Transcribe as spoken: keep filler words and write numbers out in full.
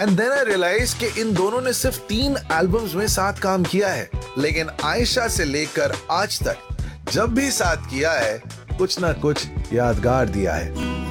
And then I realise कि इन दोनों ने सिर्फ तीन एल्बम्स में साथ काम किया है, लेकिन आयशा से लेकर आज तक जब भी साथ किया है कुछ ना कुछ यादगार दिया है।